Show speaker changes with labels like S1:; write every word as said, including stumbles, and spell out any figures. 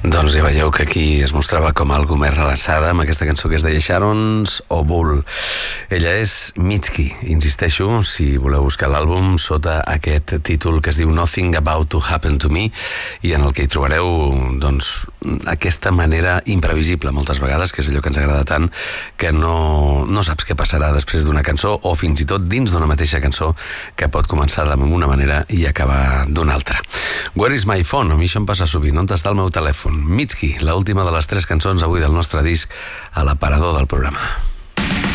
S1: Doncs ja veieu que aquí es mostrava com algo més relaxada amb aquesta cançó que es deia Sharon's o Bull. Ella és Mitski, insisteixo, si voleu buscar l'àlbum sota aquest títol que es diu Nothing About to Happen to Me, i en el que hi trobareu doncs aquesta manera imprevisible moltes vegades, que és allò que ens agrada tant, que no, no saps què passarà després d'una cançó, o fins i tot dins d'una mateixa cançó que pot començar d'una manera i acabar d'una altra. Where is my phone? A mi això em passa sovint. On està el meu telèfon? Mitski, l'última de les tres cançons avui del nostre disc a l'aparador del programa.